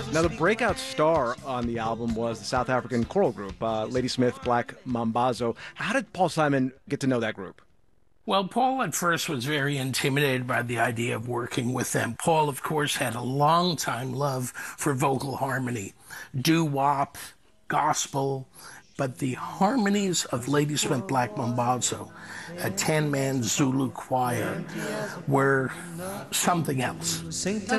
Now, the breakout star on the album was the South African choral group, Ladysmith Black Mambazo. How did Paul Simon get to know that group? Well, Paul at first was very intimidated by the idea of working with them. Paul, of course, had a long time love for vocal harmony, doo-wop, gospel, but the harmonies of Ladysmith Black Mambazo, a 10-man Zulu choir, were something else.